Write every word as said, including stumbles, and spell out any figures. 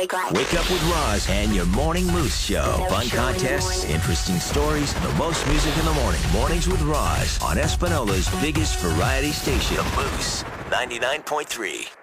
Wake up. Wake up with Roz and your Morning Moose Show. Fun contests, interesting stories, and the most music in the morning. Mornings with Roz on Espanola's biggest variety station, The Moose, ninety-nine point three.